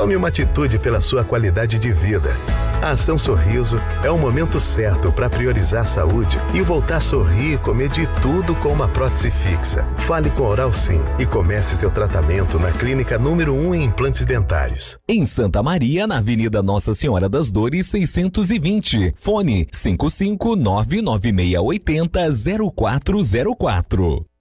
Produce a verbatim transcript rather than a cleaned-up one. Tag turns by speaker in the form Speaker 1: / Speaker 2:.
Speaker 1: Tome uma atitude pela sua qualidade de vida. A Ação Sorriso é o momento certo para priorizar a saúde e voltar a sorrir e comer de tudo com uma prótese fixa. Fale com a Oral Sim e comece seu tratamento na clínica número um em implantes dentários.
Speaker 2: Em Santa Maria, na Avenida Nossa Senhora das Dores, seiscentos e vinte. Fone cinco cinco nove nove seis oito zero zero quatro zero quatro.